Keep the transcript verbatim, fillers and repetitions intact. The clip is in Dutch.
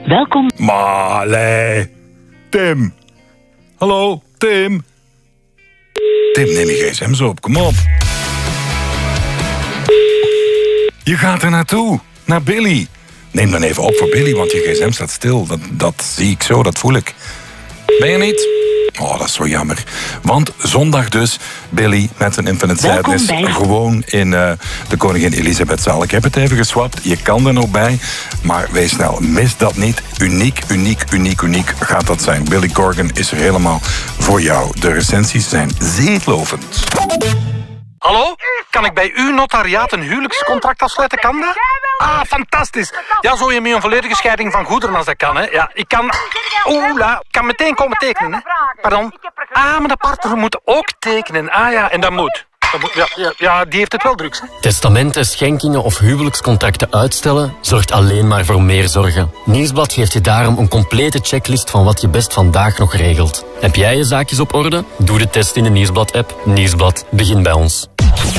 Welkom. Maar, nee. Tim. Hallo, Tim. Tim, neem je gsm zo op, kom op. Je gaat er naartoe, naar Billy. Neem dan even op voor Billy, want je gsm staat stil. Dat, dat zie ik zo, dat voel ik. Ben je niet? Oh, dat is zo jammer. Want zondag dus, Billy met een Infinite Sadness. Gewoon in uh, de Koningin Elisabethzaal. Ik heb het even geswapt, je kan er nog bij. Maar wees snel, mis dat niet. Uniek, uniek, uniek, uniek gaat dat zijn. Billy Corgan is er helemaal voor jou. De recensies zijn zeer lovend. Hallo? Kan ik bij uw notariaat een huwelijkscontract afsluiten? Kan dat? Ah, fantastisch. Ja, zo je met een volledige scheiding van goederen als dat kan, hè. Ja, ik kan... Oela, ik kan meteen komen tekenen, hè. Pardon? Ah, maar de partner moet ook tekenen. Ah ja, en dat moet. Dat moet ja, ja, ja, die heeft het wel drugs, hè. Testamenten, schenkingen of huwelijkscontracten uitstellen zorgt alleen maar voor meer zorgen. Nieuwsblad geeft je daarom een complete checklist van wat je best vandaag nog regelt. Heb jij je zaakjes op orde? Doe de test in de Nieuwsblad-app. Nieuwsblad, begin bij ons.